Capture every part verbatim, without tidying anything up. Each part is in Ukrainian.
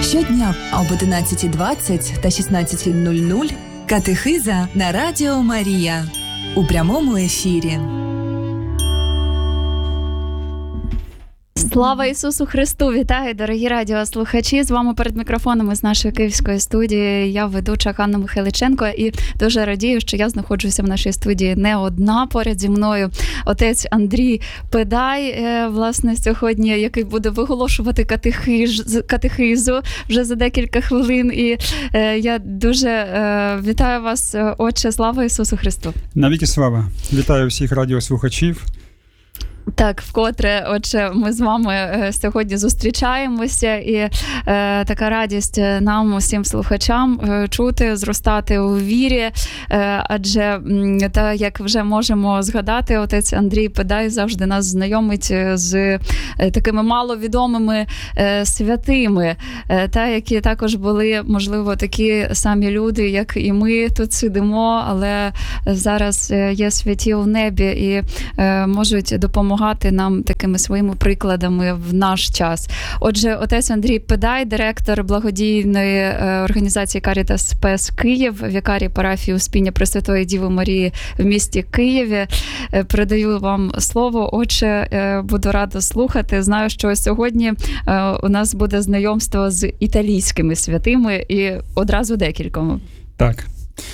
Щодня об одинадцятій двадцять та шістнадцятій нуль нуль катехиза на Радіо Марія у прямому ефірі. Слава Ісусу Христу! Вітаю, дорогі радіослухачі! З вами перед мікрофонами з нашої київської студії я ведуча Ганна Михайличенко, і дуже радію, що я знаходжуся в нашій студії не одна. Поряд зі мною отець Андрій Педай, власне, сьогодні, який буде виголошувати катехиз, катехизу вже за декілька хвилин. І я дуже вітаю вас, отче, слава Ісусу Христу! Навіки слава! Вітаю всіх радіослухачів! Так, вкотре, отже, ми з вами сьогодні зустрічаємося, і е, така радість нам, усім слухачам, е, чути, зростати у вірі, е, адже, та, як вже можемо згадати, отець Андрій Педай завжди нас знайомить з е, такими маловідомими е, святими, е, та, які також були, можливо, такі самі люди, як і ми тут сидимо, але зараз є святі у небі і е, можуть допомагати нам такими своїми прикладами в наш час. Отже, отець Андрій Педай, директор благодійної організації Карітас Спес Київ, вікарій парафії Успіння Пресвятої Діви Марії в місті Києві. Передаю вам слово. Отже, буду рада слухати. Знаю, що сьогодні у нас буде знайомство з італійськими святими і одразу декількома. Так.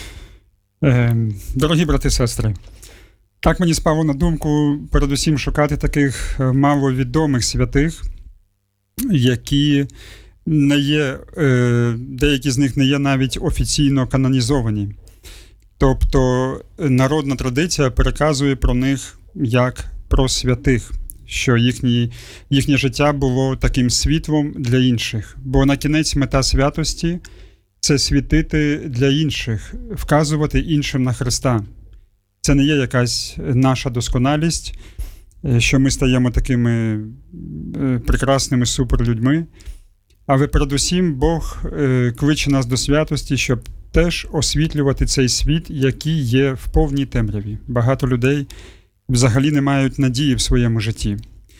Дорогі брати і сестри, так мені спало на думку передусім шукати таких маловідомих святих, які не є, деякі з них не є навіть офіційно канонізовані. Тобто народна традиція переказує про них як про святих, що їхні, їхнє життя було таким світлом для інших. Бо на кінець мета святості – це світити для інших, вказувати іншим на Христа. Це не є якась наша досконалість, що ми стаємо такими прекрасними суперлюдьми, але передусім Бог кличе нас до святості, щоб теж освітлювати цей світ, який є в повній темряві. Багато людей взагалі не мають надії в своєму житті.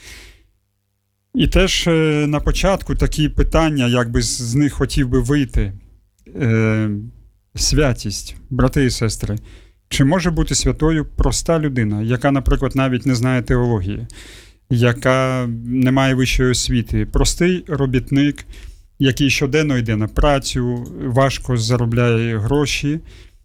І теж на початку такі питання, як би з них хотів би вийти. Святість, брати і сестри. Чи може бути святою проста людина, яка, наприклад, навіть не знає теології, яка не має вищої освіти, простий робітник, який щоденно йде на працю, важко заробляє гроші?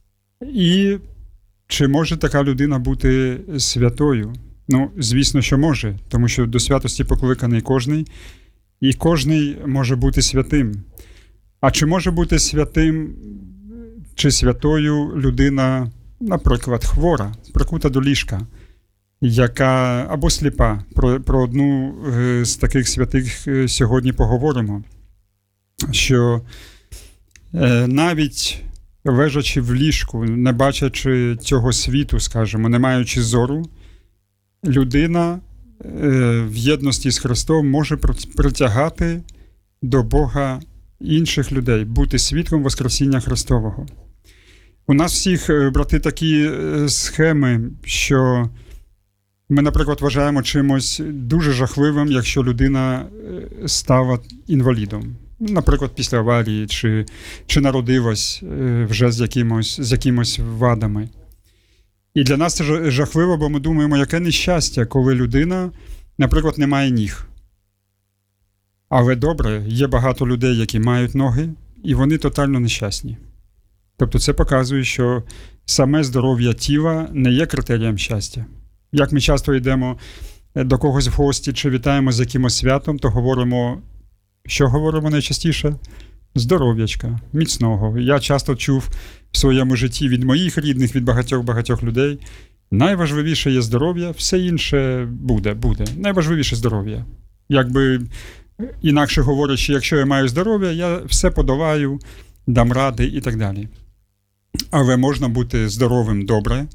І чи може така людина бути святою? Ну, звісно, що може, тому що до святості покликаний кожний, і кожний може бути святим. А чи може бути святим чи святою людина, наприклад, хвора, прикута до ліжка, яка або сліпа? Про, про одну з таких святих сьогодні поговоримо, що навіть лежачи в ліжку, не бачачи цього світу, скажімо, не маючи зору, людина в єдності з Христом може притягати до Бога інших людей, бути свідком Воскресіння Христового. У нас всіх, брати, такі схеми, що ми, наприклад, вважаємо чимось дуже жахливим, якщо людина стала інвалідом. Наприклад, після аварії, чи, чи народилась вже з якимось, з якимось вадами. І для нас це жахливо, бо ми думаємо, яке нещастя, коли людина, наприклад, не має ніг. Але добре, є багато людей, які мають ноги, і вони тотально нещасні. Тобто це показує, що саме здоров'я тіла не є критерієм щастя. Як ми часто йдемо до когось в гості чи вітаємо з якимось святом, то говоримо, що говоримо найчастіше? Здоров'ячка, міцного. Я часто чув в своєму житті від моїх рідних, від багатьох-багатьох людей, найважливіше є здоров'я, все інше буде, буде. Найважливіше здоров'я. Якби, інакше говорячи, якщо я маю здоров'я, я все подолаю, дам ради і так далі. Але можна бути здоровим добре,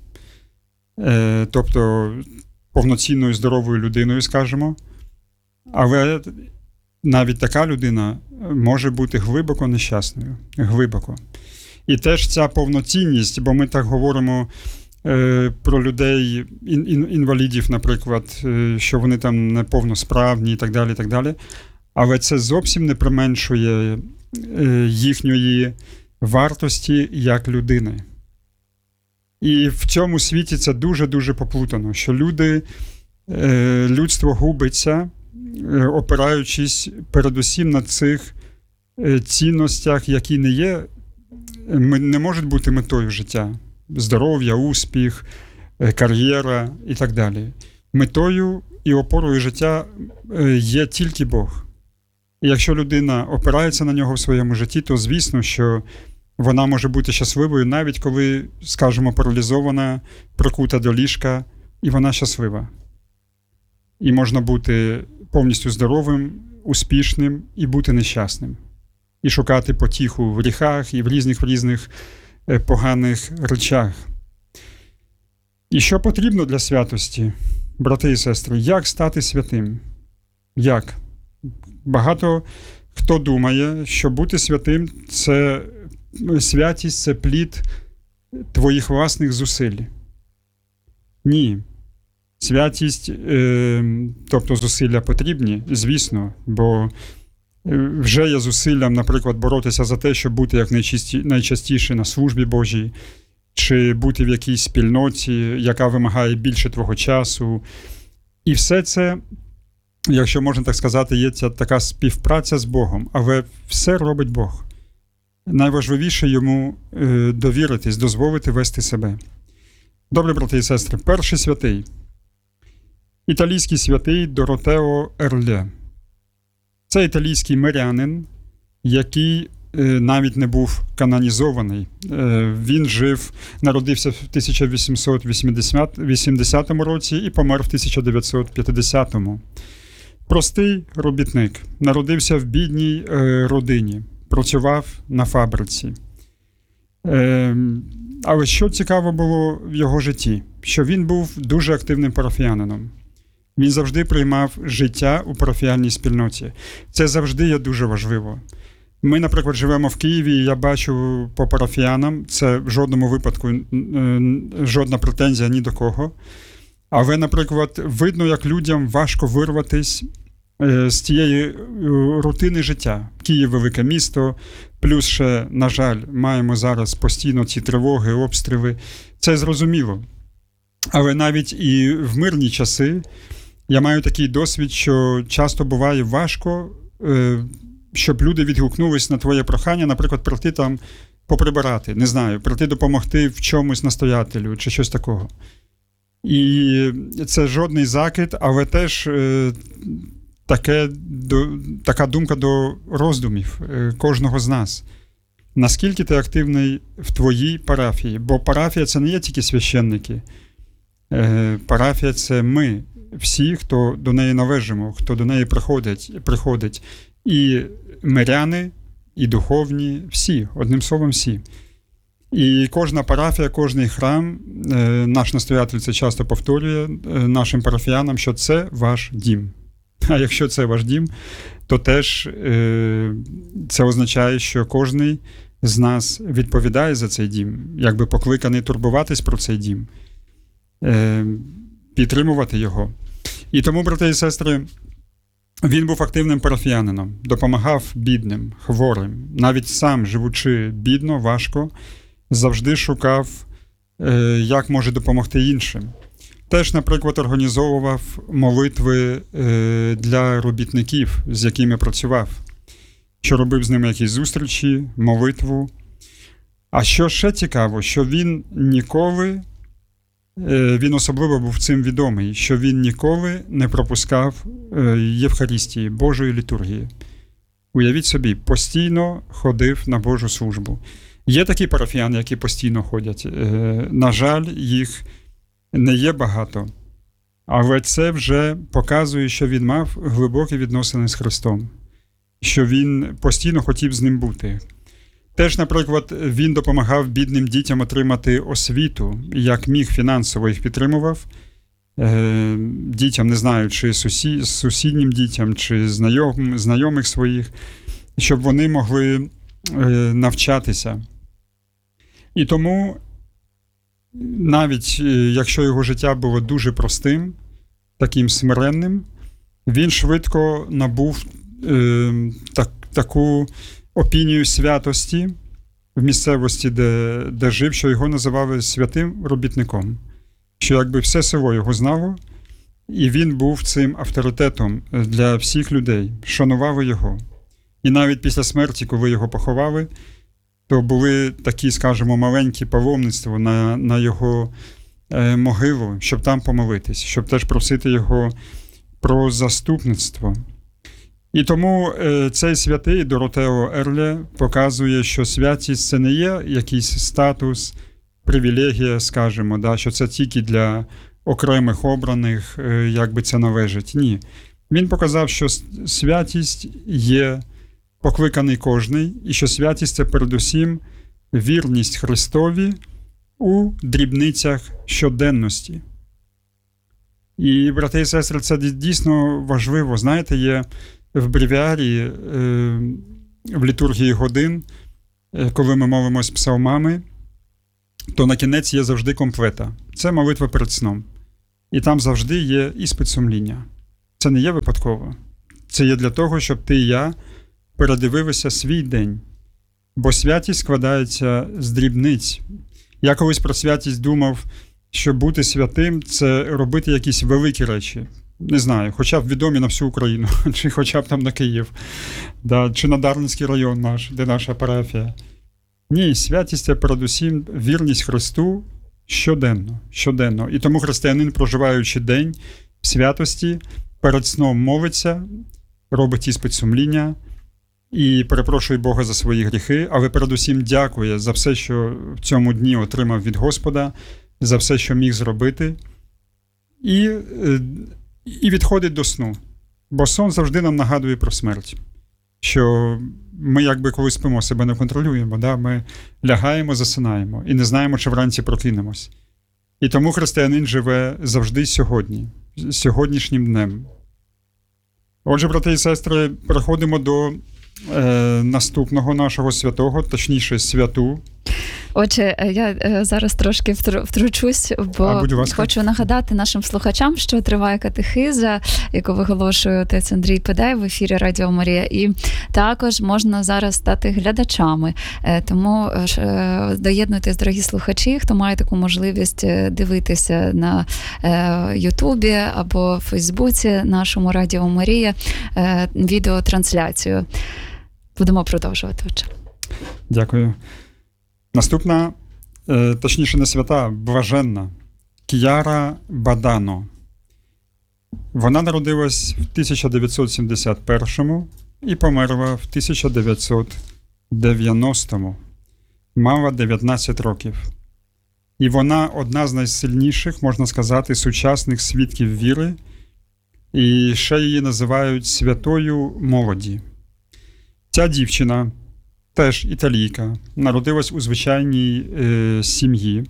тобто повноцінною здоровою людиною, скажімо, але навіть така людина може бути глибоко нещасною, глибоко. І теж ця повноцінність, бо ми так говоримо е, про людей, ін, ін, інвалідів, наприклад, е, що вони там неповносправні і так далі, і так далі. Але це зовсім не применшує їхньої вартості як людини. І в цьому світі це дуже-дуже поплутано, що люди, людство губиться, опираючись передусім на цих цінностях, які не є, не можуть бути метою життя. Здоров'я, успіх, кар'єра і так далі. Метою і опорою життя є тільки Бог. І якщо людина опирається на нього в своєму житті, то звісно, що вона може бути щасливою, навіть коли, скажімо, паралізована, прикута до ліжка, і вона щаслива. І можна бути повністю здоровим, успішним і бути нещасним. І шукати потіху в гріхах і в різних, в різних поганих речах. І що потрібно для святості, брати і сестри? Як стати святим? Як? Багато хто думає, що бути святим – це святість, це плід твоїх власних зусиль. Ні. Святість, е, тобто зусилля потрібні, звісно, бо вже є зусиллям, наприклад, боротися за те, щоб бути як найчастіше на службі Божій, чи бути в якійсь спільноті, яка вимагає більше твого часу. І все це, якщо можна так сказати, є ця така співпраця з Богом, але все робить Бог. Найважливіше йому е, довіритись, дозволити вести себе. Добре, брати і сестри, перший святий. Італійський святий Доротео Ерле. Це італійський мирянин, який е, навіть не був канонізований. Е, він жив, народився в тисяча вісімсот вісімдесятому році і помер в тисяча дев'ятсот п'ятдесятому. Простий робітник, народився в бідній е, родині, працював на фабриці. Е, але що цікаво було в його житті? Що він був дуже активним парафіянином. Він завжди приймав життя у парафіяльній спільноті. Це завжди є дуже важливо. Ми, наприклад, живемо в Києві, і я бачу по парафіянам, це в жодному випадку жодна претензія ні до кого. Але, наприклад, видно, як людям важко вирватись з тієї рутини життя. Київ – велике місто, плюс ще, на жаль, маємо зараз постійно ці тривоги, обстріли. Це зрозуміло. Але навіть і в мирні часи я маю такий досвід, що часто буває важко, щоб люди відгукнулись на твоє прохання, наприклад, прийти там поприбирати, не знаю, прийти допомогти в чомусь настоятелю чи щось такого. І це жодний закид, але теж таке, така думка до роздумів кожного з нас. Наскільки ти активний в твоїй парафії? Бо парафія – це не є тільки священники. Парафія – це ми, всі, хто до неї належимо, хто до неї приходить, приходить. І миряни, і духовні, всі, одним словом, всі. І кожна парафія, кожний храм, наш настоятель це часто повторює нашим парафіянам, що це ваш дім. А якщо це ваш дім, то теж це означає, що кожний з нас відповідає за цей дім, якби покликаний турбуватись про цей дім, підтримувати його. І тому, брати і сестри, він був активним парафіянином, допомагав бідним, хворим, навіть сам, живучи бідно, важко, завжди шукав, як може допомогти іншим. Теж, наприклад, організовував молитви для робітників, з якими працював, що робив з ними якісь зустрічі, молитву. А що ще цікаво, що він ніколи, він особливо був цим відомий, що він ніколи не пропускав Євхаристії, Божої літургії. Уявіть собі, постійно ходив на Божу службу. Є такі парафіяни, які постійно ходять. На жаль, їх не є багато. Але це вже показує, що він мав глибокі відносини з Христом. Що він постійно хотів з ним бути. Теж, наприклад, він допомагав бідним дітям отримати освіту, як міг фінансово їх підтримував. Дітям, не знаю, чи сусід, сусіднім дітям, чи знайом, знайомих своїх, щоб вони могли навчатися. І тому, навіть якщо його життя було дуже простим, таким смиренним, він швидко набув е, так, таку опінію святості в місцевості, де, де жив, що його називали святим робітником. Що якби все село його знало, і він був цим авторитетом для всіх людей, шанували його. І навіть після смерті, коли його поховали, то були такі, скажімо, маленькі паломництва на, на його е, могилу, щоб там помолитись, щоб теж просити його про заступництво. І тому е, цей святий Доротео Ерле показує, що святість – це не є якийсь статус, привілегія, скажімо, да, що це тільки для окремих обраних, е, як би це належить. Ні. Він показав, що святість є покликаний кожний, і що святість – це передусім вірність Христові у дрібницях щоденності. І, брати і сестри, це дійсно важливо. Знаєте, є в бревіарії, е, в літургії годин, е, коли ми молимось псалмами, то на кінець є завжди комплета. Це молитва перед сном. І там завжди є іспит сумління. Це не є випадково. Це є для того, щоб ти і я передивилися свій день. Бо святість складається з дрібниць. Я колись про святість думав, що бути святим – це робити якісь великі речі. Не знаю, хоча б відомі на всю Україну, чи хоча б там на Київ, да, чи на Дарницький район наш, де наша парафія. Ні, святість – це передусім вірність Христу щоденно, щоденно. І тому християнин, проживаючи день в святості, перед сном молиться, робить іспит сумління і перепрошує Бога за свої гріхи, але передусім дякує за все, що в цьому дні отримав від Господа, за все, що міг зробити, і, і відходить до сну. Бо сон завжди нам нагадує про смерть. Що ми якби коли спимо, себе не контролюємо, да? Ми лягаємо, засинаємо і не знаємо, чи вранці прокинемось. І тому християнин живе завжди сьогодні, сьогоднішнім днем. Отже, брати і сестри, переходимо до е, наступного нашого святого, точніше святу. Отже, я зараз трошки втручусь, бо а, хочу нагадати нашим слухачам, що триває катехиза, яку виголошує отець Андрій Педай в ефірі Радіо Марія. І також можна зараз стати глядачами. Тому доєднуйтесь, дорогі слухачі, хто має таку можливість дивитися на Ютубі або в Фейсбуці нашому Радіо Марія відеотрансляцію. Будемо продовжувати. Отже. Дякую. Наступна, точніше не свята, блаженна, К'яра Бадано. Вона народилась в тисяча дев'ятсот сімдесят першому і померла в тисяча дев'ятсот дев'яностому. Мала дев'ятнадцять років. І вона одна з найсильніших, можна сказати, сучасних свідків віри. І ще її називають святою молоді. Ця дівчина, теж італійка, народилась у звичайній е, сім'ї.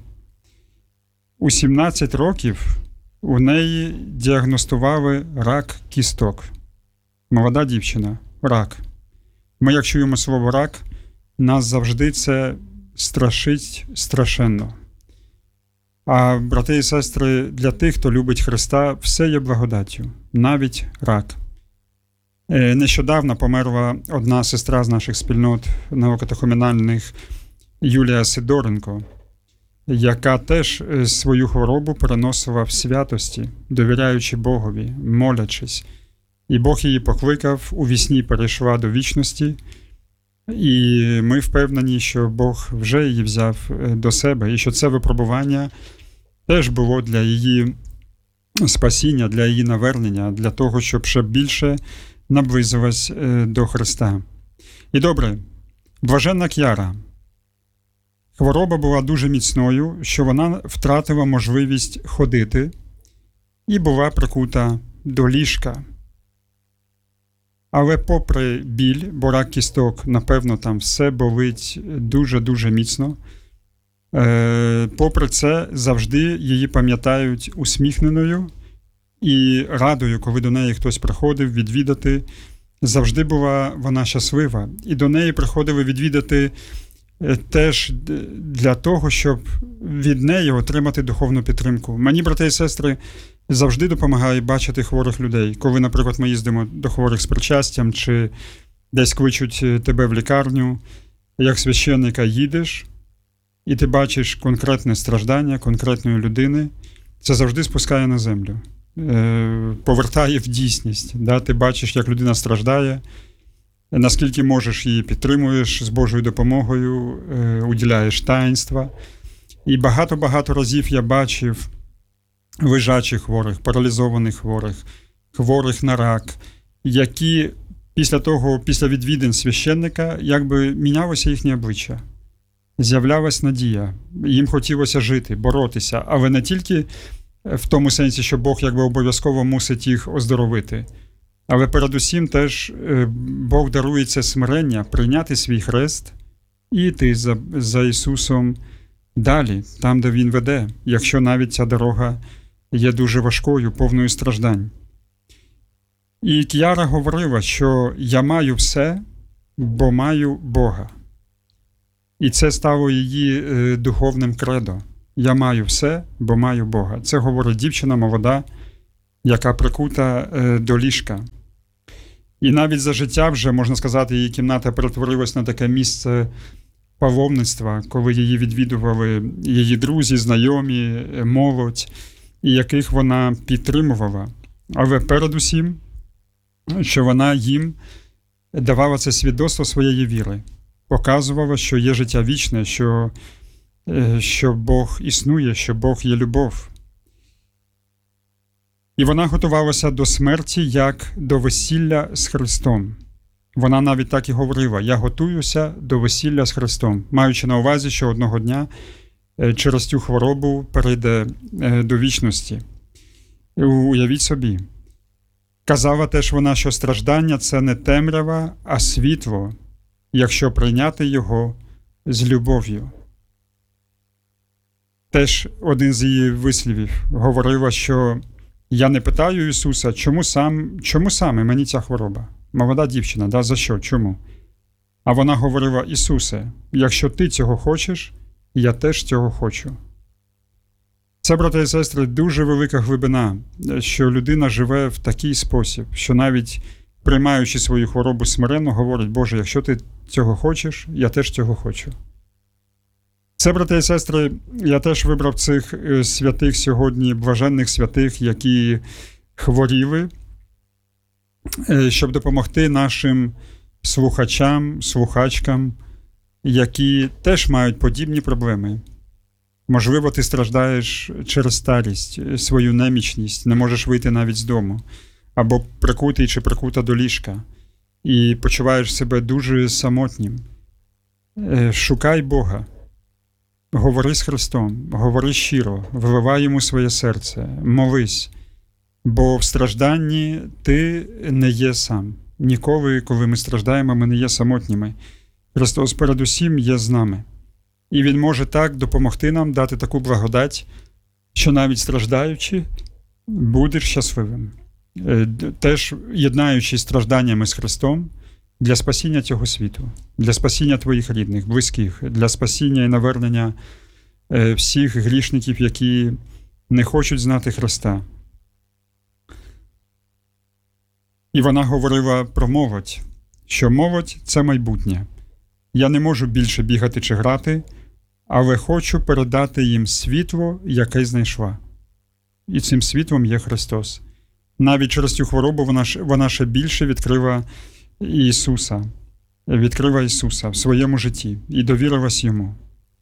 У сімнадцять років у неї діагностували рак кісток. Молода дівчина, рак. Ми, як чуємо слово рак, нас завжди це страшить страшенно. А, брати і сестри, для тих, хто любить Христа, все є благодаттю, навіть рак. Нещодавно померла одна сестра з наших спільнот неокатехумінальних, Юлія Сидоренко, яка теж свою хворобу переносила в святості, довіряючи Богові, молячись. І Бог її покликав, у вісні перейшла до вічності, і ми впевнені, що Бог вже її взяв до себе, і що це випробування теж було для її спасіння, для її навернення, для того, щоб ще більше наблизилась до Христа. І добре, блаженна К'яра. Хвороба була дуже міцною, що вона втратила можливість ходити і була прикута до ліжка. Але попри біль, бо рак кісток, напевно, там все болить дуже-дуже міцно, е, попри це завжди її пам'ятають усміхненою і радою, коли до неї хтось приходив відвідати. Завжди була вона щаслива. І до неї приходили відвідати теж для того, щоб від неї отримати духовну підтримку. Мені, брати і сестри, завжди допомагає бачити хворих людей. Коли, наприклад, ми їздимо до хворих з причастям, чи десь кличуть тебе в лікарню, як священника їдеш, і ти бачиш конкретне страждання конкретної людини, це завжди спускає на землю, повертає в дійсність. Да? Ти бачиш, як людина страждає, наскільки можеш її підтримуєш з Божою допомогою, уділяєш таїнства. І багато-багато разів я бачив лежачих хворих, паралізованих хворих, хворих на рак, які після того, після відвідин священника, якби мінялося їхнє обличчя. З'являлась надія, їм хотілося жити, боротися, але не тільки в тому сенсі, що Бог якби обов'язково мусить їх оздоровити, але передусім теж Бог дарує це смирення, прийняти свій хрест і йти за, за Ісусом далі, там, де Він веде, якщо навіть ця дорога є дуже важкою, повною страждань. І К'яра говорила, що я маю все, бо маю Бога. І це стало її е, духовним кредо. Я маю все, бо маю Бога. Це говорить дівчина молода, яка прикута е, до ліжка. І навіть за життя вже, можна сказати, її кімната перетворилась на таке місце паломництва, коли її відвідували її друзі, знайомі, молодь, і яких вона підтримувала. Але передусім, що вона їм давала це свідоцтво своєї віри. Показувала, що є життя вічне, що, що Бог існує, що Бог є любов. І вона готувалася до смерті, як до весілля з Христом. Вона навіть так і говорила: я готуюся до весілля з Христом, маючи на увазі, що одного дня через цю хворобу перейде до вічності. Уявіть собі. Казала теж вона, що страждання – це не темрява, а світло, якщо прийняти його з любов'ю. Теж один з її вислівів говорила, що я не питаю Ісуса, чому, сам, чому саме мені ця хвороба? Молода дівчина, да, за що, чому? А вона говорила: Ісусе, якщо ти цього хочеш, я теж цього хочу. Це, брати і сестри, дуже велика глибина, що людина живе в такий спосіб, що навіть приймаючи свою хворобу смиренно, говорить: Боже, якщо ти цього хочеш, я теж цього хочу. Це, брати і сестри, я теж вибрав цих святих сьогодні, блаженних святих, які хворіли, щоб допомогти нашим слухачам, слухачкам, які теж мають подібні проблеми. Можливо, ти страждаєш через старість, свою немічність, не можеш вийти навіть з дому, або прикутий чи прикута до ліжка, і почуваєш себе дуже самотнім. Шукай Бога, говори з Христом, говори щиро, вливай йому своє серце, молись, бо в стражданні ти не є сам. Ніколи, коли ми страждаємо, ми не є самотніми. Христос передусім є з нами. І Він може так допомогти нам, дати таку благодать, що навіть страждаючи, будеш щасливим. Теж єднаючись стражданнями з Христом для спасіння цього світу, для спасіння твоїх рідних, близьких, для спасіння і навернення всіх грішників, які не хочуть знати Христа. І вона говорила про молодь, що молодь – це майбутнє. Я не можу більше бігати чи грати, але хочу передати їм світло, яке знайшла. І цим світлом є Христос. Навіть через цю хворобу вона, вона ще більше відкрила Ісуса, відкрила Ісуса в своєму житті і довірилась Йому.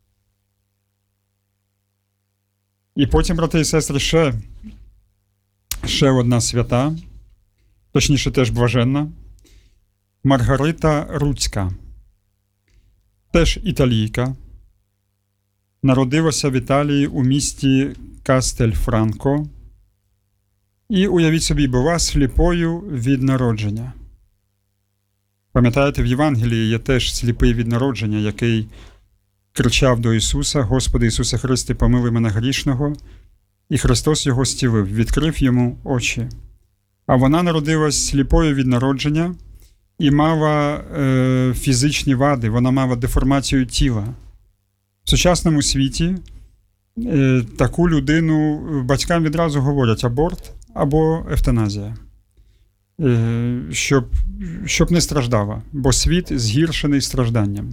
І потім, брати і сестри, ще, ще одна свята, точніше теж блаженна, Маргарита Руцька. Теж італійка, народилася в Італії у місті Кастельфранко і, уявіть собі, була сліпою від народження. Пам'ятаєте, в Євангелії є теж сліпий від народження, який кричав до Ісуса: Господи Ісусе Христе, помилуй мене грішного, і Христос його зцілив, відкрив йому очі. А вона народилась сліпою від народження і мала е, фізичні вади, вона мала деформацію тіла. В сучасному світі е, таку людину батькам відразу говорять аборт або евтаназія. щоб, щоб не страждала, бо світ згіршений стражданням.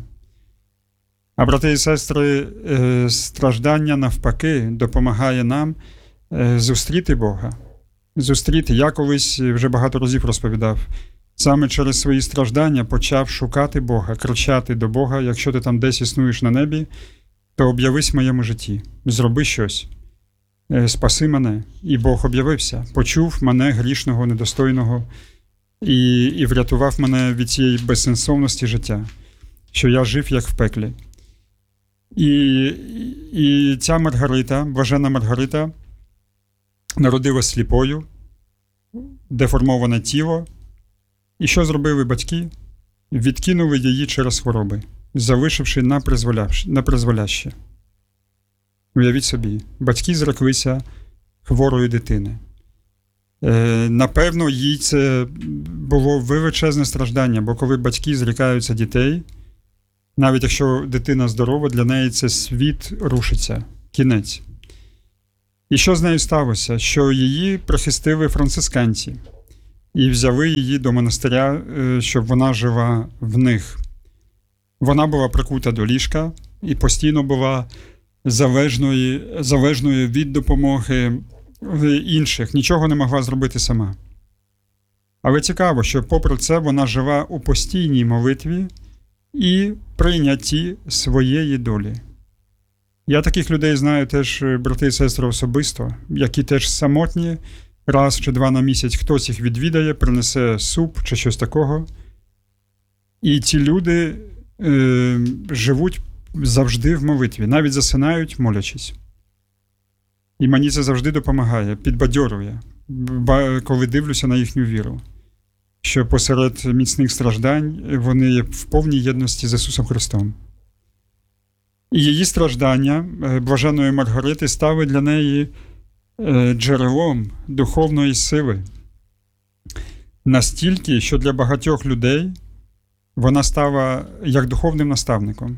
А, брати і сестри, страждання навпаки допомагає нам зустріти Бога. Зустріти. Я колись вже багато разів розповідав, саме через свої страждання почав шукати Бога, кричати до Бога: якщо ти там десь існуєш на небі, то об'явись в моєму житті, зроби щось, спаси мене. І Бог об'явився, почув мене, грішного, недостойного, і, і врятував мене від цієї безсенсовності життя, що я жив як в пеклі. І, і ця Маргарита, блаженна Маргарита, народилась сліпою, деформоване тіло. І що зробили батьки? Відкинули її через хвороби, залишивши на призволяще. Уявіть собі, батьки зреклися хворої дитини. Е, напевно, їй це було величезне страждання, бо коли батьки зрікаються дітей, навіть якщо дитина здорова, для неї це світ рушиться, кінець. І що з нею сталося? Що її прихистили францисканці і взяли її до монастиря, щоб вона жила в них. Вона була прикута до ліжка і постійно була залежною, залежною від допомоги інших, нічого не могла зробити сама. Але цікаво, що попри це вона жила у постійній молитві і прийнятті своєї долі. Я таких людей знаю теж, брати і сестри, особисто, які теж самотні, раз чи два на місяць хтось їх відвідає, принесе суп чи щось такого. І ці люди е, живуть завжди в молитві, навіть засинають, молячись. І мені це завжди допомагає, підбадьорює, коли дивлюся на їхню віру, що посеред міцних страждань вони є в повній єдності з Ісусом Христом. І її страждання, блаженної Маргарити, стали для неї джерелом духовної сили. Настільки, що для багатьох людей вона стала як духовним наставником.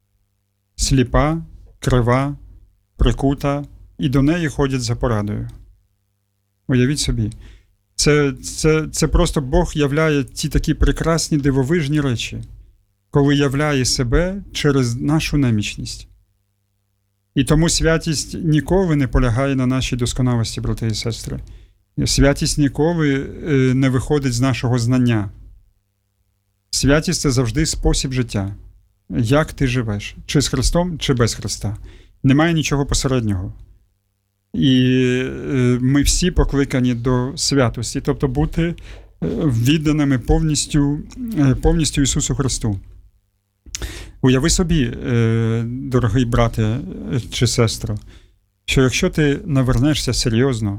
Сліпа, крива, прикута, і до неї ходять за порадою. Уявіть собі, це, це, це просто Бог являє ті такі прекрасні дивовижні речі, коли являє себе через нашу немічність. І тому святість ніколи не полягає на нашій досконалості, брати і сестри. Святість ніколи не виходить з нашого знання. Святість – це завжди спосіб життя. Як ти живеш? Чи з Христом, чи без Христа. Немає нічого посереднього. І ми всі покликані до святості, тобто бути відданими повністю, повністю Ісусу Христу. Уяви собі, дорогий брате чи сестро, що якщо ти навернешся серйозно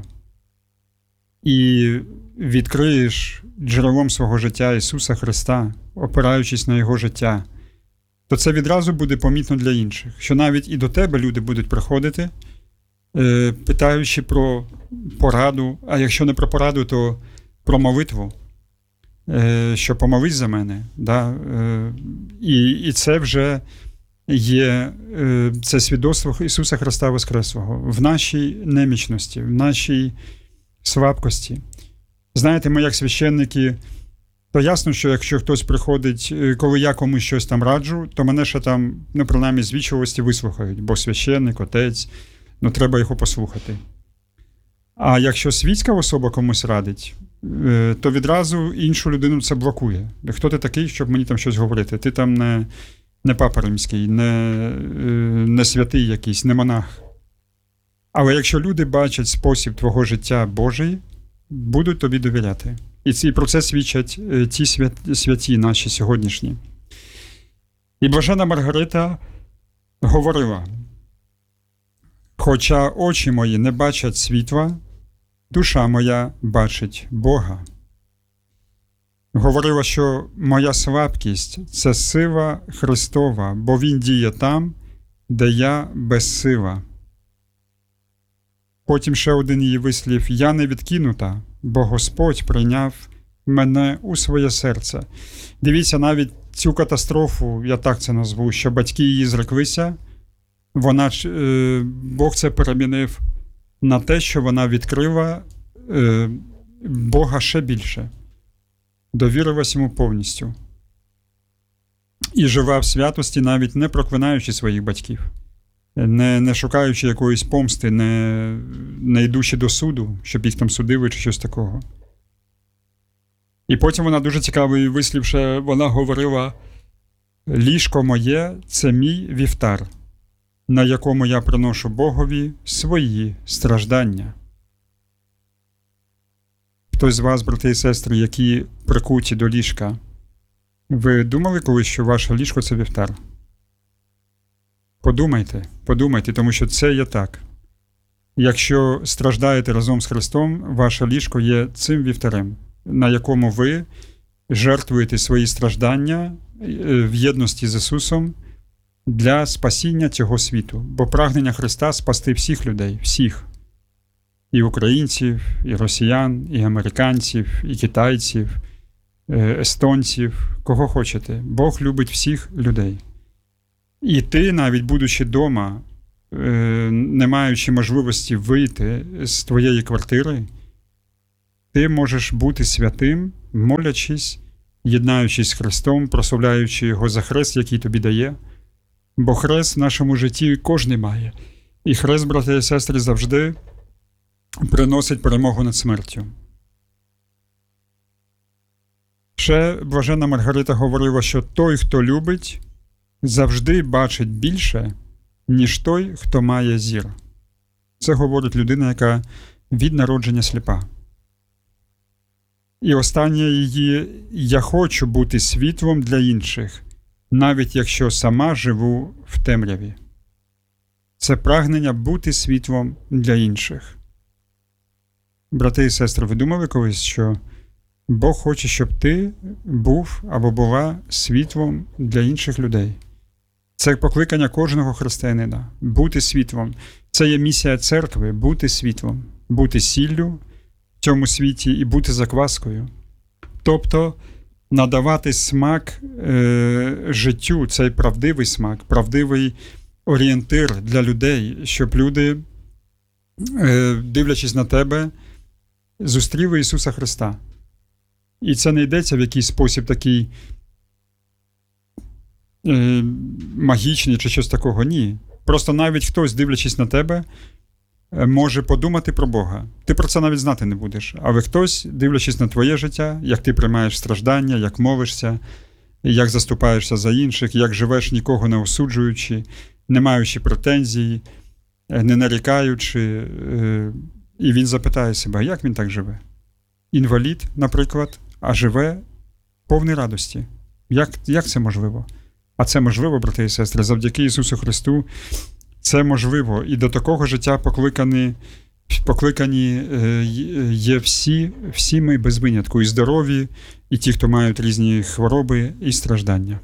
і відкриєш джерелом свого життя Ісуса Христа, опираючись на Його життя, то це відразу буде помітно для інших, що навіть і до тебе люди будуть приходити, питаючи про пораду, а якщо не про пораду, то про молитву, що помолись за мене. Да? І, і це вже є це свідоцтво Ісуса Христа Воскреслого в нашій немічності, в нашій слабкості. Знаєте, ми як священники, то ясно, що якщо хтось приходить, коли я комусь щось там раджу, то мене ще там, ну, принаймні, з вічливості вислухають, бо священник, отець, ну, треба його послухати. А якщо світська особа комусь радить, то відразу іншу людину це блокує. Хто ти такий, щоб мені там щось говорити? Ти там не, не папа римський, не, не святий якийсь, не монах. Але якщо люди бачать спосіб твого життя Божий, будуть тобі довіряти. І ці, про це свідчать ті святі, святі наші сьогоднішні. І блажена Маргарита говорила: «Хоча очі мої не бачать світла, душа моя бачить Бога». Говорила, що моя слабкість – це сила Христова, бо Він діє там, де я безсила. Потім ще один її вислів: «Я не відкинута, бо Господь прийняв мене у своє серце». Дивіться, навіть цю катастрофу, я так це назву, що батьки її зреклися, вона, Бог це перемінив на те, що вона відкрила Бога ще більше. довірилась йому повністю і жила в святості, навіть не проклинаючи своїх батьків, не, не шукаючи якоїсь помсти, не, не йдучи до суду, щоб їх там судили чи щось такого. І потім вона дуже цікавий вислів, що вона говорила: ліжко моє – це мій вівтар, на якому я приношу Богові свої страждання. Хтось з вас, брати і сестри, які прикуті до ліжка, ви думали колись, що ваше ліжко – це вівтар? Подумайте, подумайте, тому що це є так. Якщо страждаєте разом з Христом, ваше ліжко є цим вівтарем, на якому ви жертвуєте свої страждання в єдності з Ісусом для спасіння цього світу. Бо прагнення Христа – спасти всіх людей, всіх. І українців, і росіян, і американців, і китайців, естонців, кого хочете. Бог любить всіх людей. І ти, навіть будучи вдома, не маючи можливості вийти з твоєї квартири, ти можеш бути святим, молячись, єднаючись з Христом, прославляючи Його за хрест, який тобі дає. Бо хрест в нашому житті кожен має. І хрест, брати і сестри, завжди приносить перемогу над смертю. Ще блаженна Маргарита говорила, що той, хто любить, завжди бачить більше, ніж той, хто має зір. Це говорить людина, яка від народження сліпа. І останнє її: «Я хочу бути світлом для інших, навіть якщо сама живу в темряві». Це прагнення бути світлом для інших. Брати і сестри, ви думали колись, що Бог хоче, щоб ти був або була світлом для інших людей? Це покликання кожного християнина – бути світлом. Це є місія церкви – бути світлом, бути сіллю в цьому світі і бути закваскою. Тобто надавати смак е, життю, цей правдивий смак, правдивий орієнтир для людей, щоб люди, е, дивлячись на тебе, зустріли Ісуса Христа. І це не йдеться в якийсь спосіб такий е, магічний чи щось такого. Ні. Просто навіть хтось, дивлячись на тебе, може подумати про Бога. Ти про це навіть знати не будеш. Але хтось, дивлячись на твоє життя, як ти приймаєш страждання, як молишся, як заступаєшся за інших, як живеш нікого не осуджуючи, не маючи претензій, не нарікаючи, і він запитає себе, як він так живе? Інвалід, наприклад, а живе повний радості. Як, як це можливо? А це можливо, брати і сестри, завдяки Ісусу Христу. Це можливо. І до такого життя покликані, покликані є всі, всі ми без винятку. І здорові, і ті, хто мають різні хвороби і страждання.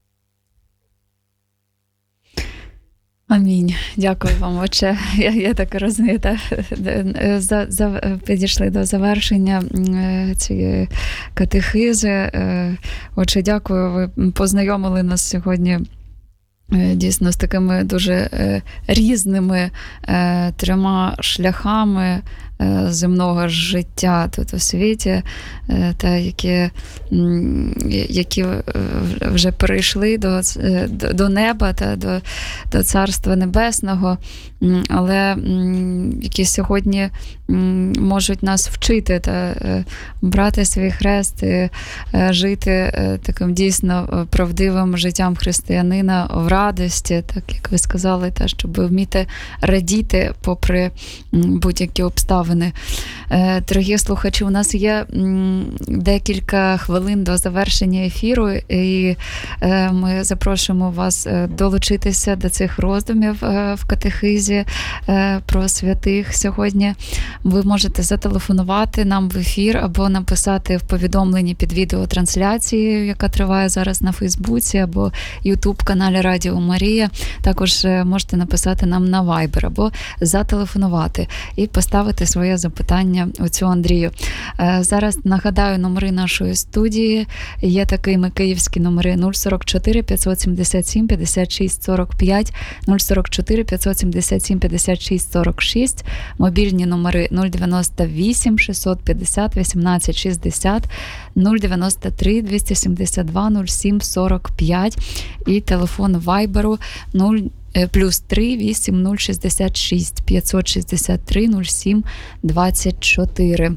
Амінь. Дякую вам, отче. Я, я так розумію, так, за, за, підійшли до завершення цієї катехизи. Отче, дякую, ви познайомили нас сьогодні дійсно з такими дуже різними трьома шляхами земного життя тут у світі, та які, які вже перейшли до, до неба та до, до Царства Небесного, але які сьогодні можуть нас вчити та брати свій хрест і жити таким дійсно правдивим життям християнина в радості, так як ви сказали, та щоб вміти радіти попри будь-які обставини. Дорогі слухачі, у нас є декілька хвилин до завершення ефіру, і ми запрошуємо вас долучитися до цих роздумів в катехизі про святих сьогодні. Ви можете зателефонувати нам в ефір або написати в повідомленні під відеотрансляцією, яка триває зараз на Фейсбуці або Ютуб-каналі Радіо Марія. Також можете написати нам на Viber або зателефонувати і поставити своє запитання оцю Андрію. Зараз нагадаю номери нашої студії. Є такими київські номери нуль сорок чотири п'ятсот сімдесят сім п'ятдесят шість сорок п'ять, нуль сорок чотири п'ятсот сімдесят сім п'ятдесят шість сорок шість, мобільні номери нуль дев'яносто вісім шістсот п'ятдесят вісімнадцять шістдесят, нуль дев'яносто три двісті сімдесят два нуль сім сорок п'ять і телефон Вайберу нуль плюс три вісім нуль шістдесят шість п'ятсот шістдесят три нуль сім двадцять чотири.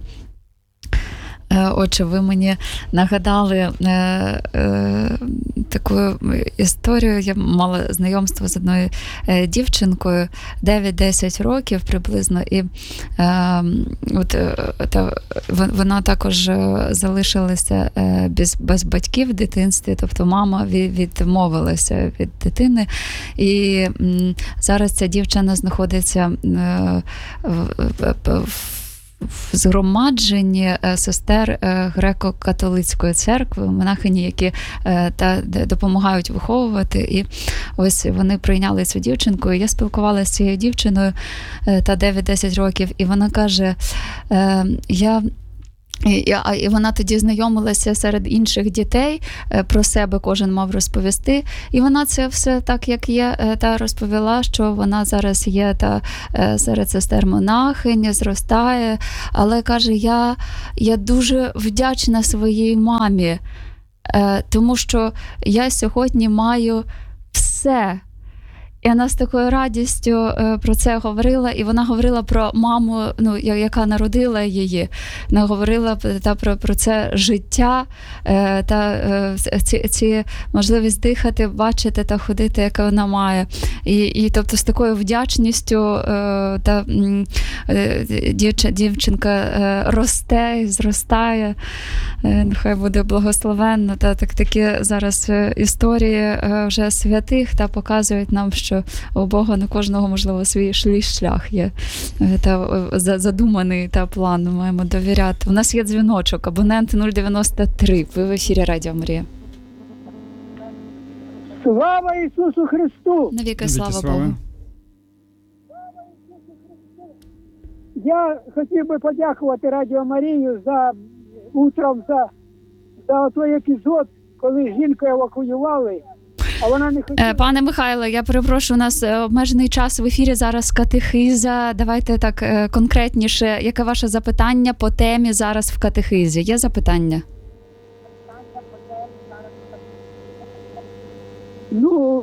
Отже, ви мені нагадали е, е, таку історію. Я мала знайомство з одною е, дівчинкою дев'ять-десять років приблизно, і е, от, е, та, вона також залишилася е, без, без батьків в дитинстві, тобто мама від, відмовилася від дитини. І м, зараз ця дівчина знаходиться е, в, в, в в згромадженні сестер греко-католицької церкви, монахині, які та допомагають виховувати. І ось вони прийняли цю дівчинку. І я спілкувалася з цією дівчиною, та дев'ять-десять років, і вона каже, я... І, і вона тоді знайомилася серед інших дітей, про себе кожен мав розповісти. І вона це все так, як є, та розповіла, що вона зараз є та серед сестер монахинь, зростає. Але, каже, я, я дуже вдячна своїй мамі, тому що я сьогодні маю все. І вона з такою радістю е, про це говорила, і вона говорила про маму, ну, яка народила її, вона говорила та, про, про це життя, е, та е, ці, ці можливість дихати, бачити та ходити, яке вона має. І, і тобто з такою вдячністю е, та е, дівч, дівчинка е, росте і зростає, е, нехай буде благословенно. Та так, такі зараз історії е, вже святих та показують нам, що що у Бога на кожного, можливо, свій шлях є, та задуманий та план, ми маємо довіряти. У нас є дзвіночок, абонент нуль дев'яносто три. Ви в ефірі Радіо Марія. Слава Ісусу Христу! Навіки слава Богу. Я хотів би подякувати Радіо Марію за утром за, за той епізод, коли жінку евакуювали. А вона не хотіла. Пане Михайле, я перепрошую, у нас обмежений час в ефірі, зараз катехиза. Давайте так конкретніше, яке ваше запитання по темі зараз в катехизі? Є запитання? Ну,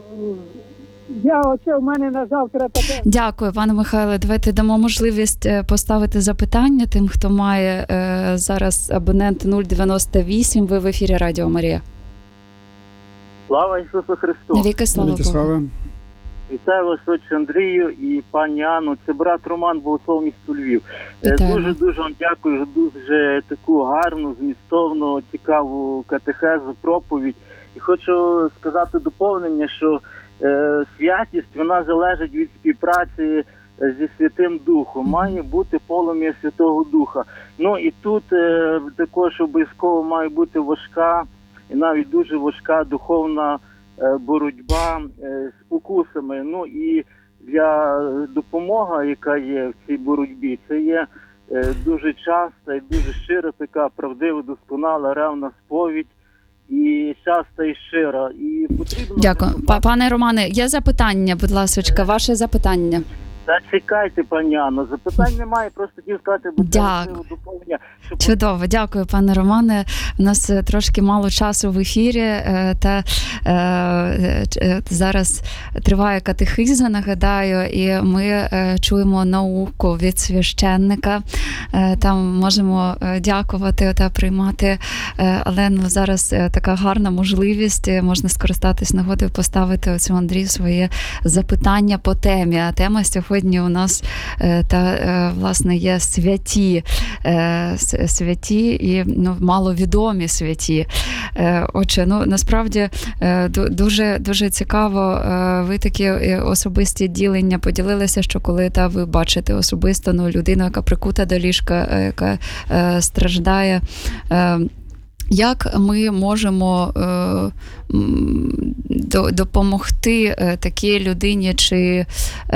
я оце в мене на завтра таке. Дякую, пане Михайле. Давайте дамо можливість поставити запитання тим, хто має е, зараз абонент нуль дев'яносто вісім. Ви в ефірі Радіо Марія. Слава Ісусу Христу! Навіки слава Богу! Вітаю вас, отче Андрію і пані Анну. Це брат Роман, Богослов, місто Львів. Дуже-дуже вам дякую за дуже таку гарну, змістовну, цікаву катехезу, проповідь. І хочу сказати доповнення, що е, святість, вона залежить від співпраці зі Святим Духом. Має бути полум'я Святого Духа. Ну і тут е, також обов'язково має бути важка, і навіть дуже важка духовна е, боротьба е, з спокусами. Ну і для допомоги, яка є в цій боротьбі, це є е, дуже часта і дуже щира така правдива, досконала, ревна сповідь. І часто і щиро. І потрібно... Дякую. Пане Романе, є запитання, будь ласка, ваше запитання. Та чекайте, пані Анно, запитань немає, просто хотів сказати, будь ласка, доповнення. Щоб... Чудово, дякую, пане Романе. У нас трошки мало часу в ефірі, та е, зараз триває катехиза, нагадаю, і ми е, чуємо науку від священника. Е, там можемо дякувати та приймати, е, але ну, зараз така гарна можливість, можна скористатись нагодою, поставити оцю Андрію своє запитання по темі. А тема сьогодні Сьогодні у нас та власне є святі, святі і ну, маловідомі святі. Отже, ну насправді дуже дуже цікаво. Ви такі особисті ділення поділилися, що коли та ви бачите особисто ну, людину, яка прикута до ліжка, яка страждає. Як ми можемо е, допомогти такій людині, чи,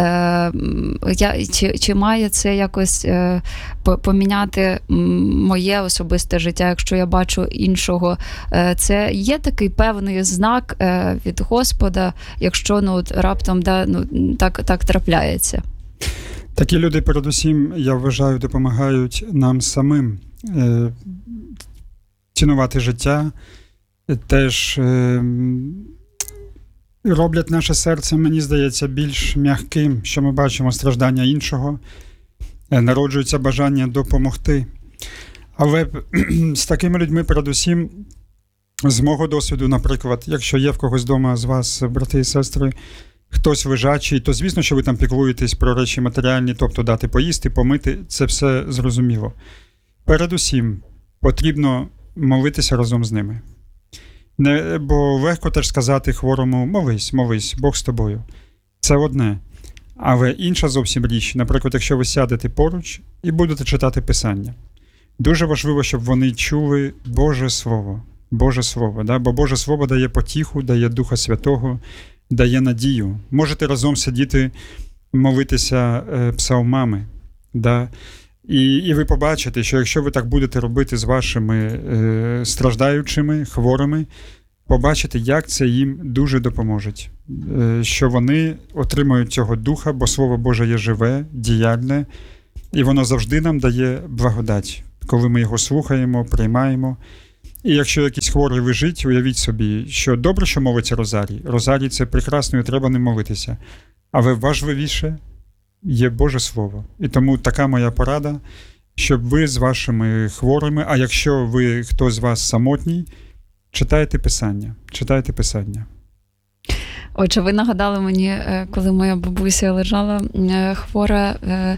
чи, чи має це якось поміняти моє особисте життя, якщо я бачу іншого. Це є такий певний знак від Господа, якщо ну, раптом да, ну, так, так трапляється. Такі люди, передусім, я вважаю, допомагають нам самим е, цінувати життя, теж е, роблять наше серце, мені здається, більш м'яким, що ми бачимо страждання іншого, е, народжується бажання допомогти. Але з такими людьми, передусім, з мого досвіду, наприклад, якщо є в когось вдома з вас, брати і сестри, хтось лежачий, то звісно, що ви там піклуєтесь про речі матеріальні, тобто дати поїсти, помити, це все зрозуміло. Передусім, потрібно молитися разом з ними. Не, бо легко теж сказати хворому: молись, молись, Бог з тобою. Це одне. Але інша зовсім річ, наприклад, якщо ви сядете поруч і будете читати Писання. Дуже важливо, щоб вони чули Боже Слово. Боже Слово, да? Бо Боже Слово дає потіху, дає Духа Святого, дає надію. Можете разом сидіти, молитися е, псалмами. Да? І, і ви побачите, що якщо ви так будете робити з вашими е, страждаючими, хворими, побачите, як це їм дуже допоможе. Е, що вони отримають цього Духа, бо Слово Боже є живе, діяльне, і воно завжди нам дає благодать, коли ми його слухаємо, приймаємо. І якщо якийсь хворий лежить, уявіть собі, що добре, що молиться Розарій. Розарій – це прекрасно, і треба не молитися. Але важливіше є Боже Слово. І тому така моя порада, щоб ви з вашими хворими, а якщо ви, хтось з вас самотній, читайте Писання. Читайте Писання. Отже, ви нагадали мені, коли моя бабуся лежала хвора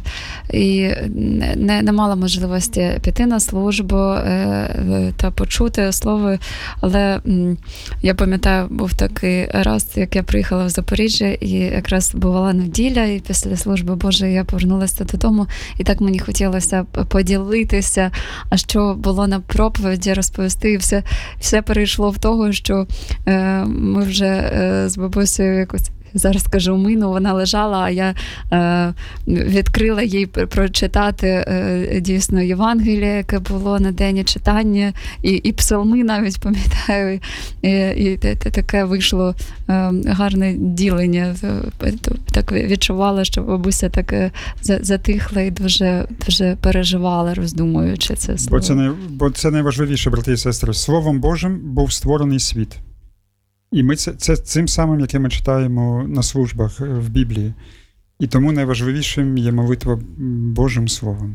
і не, не мала можливості піти на службу та почути слово, але я пам'ятаю, був такий раз, як я приїхала в Запоріжжя, і якраз бувала неділя, і після служби Божої я повернулася додому, і так мені хотілося поділитися, а що було на проповіді, розповісти, і все, все перейшло в того, що ми вже з бабусею якось, зараз скажу, мину, вона лежала, а я е, відкрила їй прочитати е, дійсно Євангеліє, яке було на день читання, і, і псалми навіть пам'ятаю, і, і, і таке вийшло е, гарне ділення. Так відчувала, що бабуся так затихла і дуже, дуже переживала, роздумуючи це слово. Бо це, не, бо це найважливіше, брати і сестри. Словом Божим був створений світ. І ми це, це цим самим, яке ми читаємо на службах в Біблії. І тому найважливішим є молитва Божим Словом.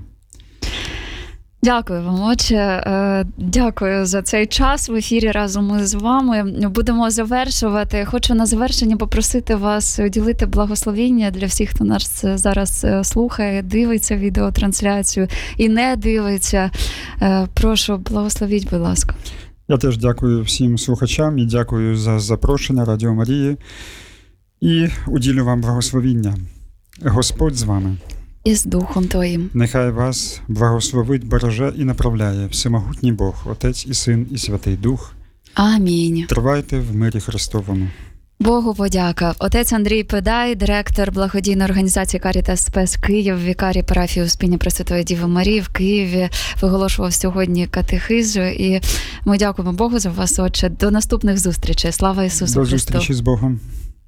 Дякую вам, отче. Дякую за цей час в ефірі разом з вами. Будемо завершувати. Хочу на завершення попросити вас уділити благословіння для всіх, хто нас зараз слухає, дивиться відеотрансляцію і не дивиться. Прошу, благословіть, будь ласка. Я теж дякую всім слухачам і дякую за запрошення Радіо Марії. І уділю вам благословіння. Господь з вами. І з Духом Твоїм. Нехай вас благословить, береже і направляє всемогутній Бог, Отець і Син і Святий Дух. Амінь. Тривайте в мирі Христовому. Богу подяка. Отець Андрій Педай, директор благодійної організації Карітас Спес Київ, вікарій парафії Успіння Пресвятої Діви Марії в Києві, виголошував сьогодні катехизу. І ми дякуємо Богу за вас, отче. До наступних зустрічей. Слава Ісусу До Христу. зустрічі з Богом.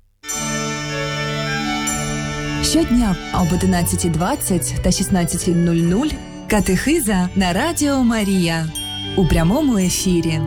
Щодня об одинадцята двадцять та шістнадцята нуль нуль катехиза на Радіо Марія у прямому ефірі.